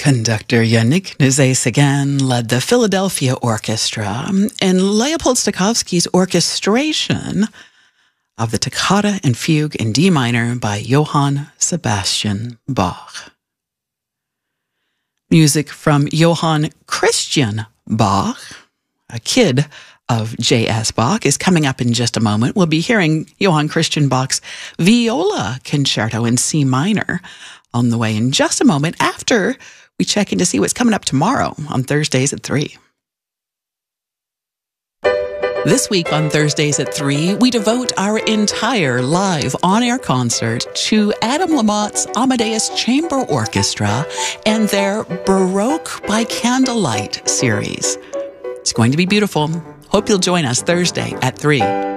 Conductor Yannick Nézet-Séguin led the Philadelphia Orchestra in Leopold Stokowski's orchestration of the Toccata and Fugue in D minor by Johann Sebastian Bach. Music from Johann Christian Bach, a kid of J.S. Bach, is coming up in just a moment. We'll be hearing Johann Christian Bach's Viola Concerto in C minor on the way in just a moment after we check in to see what's coming up tomorrow on Thursdays at 3. This week on Thursdays at 3, we devote our entire live on-air concert to Adam Lamott's Amadeus Chamber Orchestra and their Baroque by Candlelight series. It's going to be beautiful. Hope you'll join us Thursday at 3.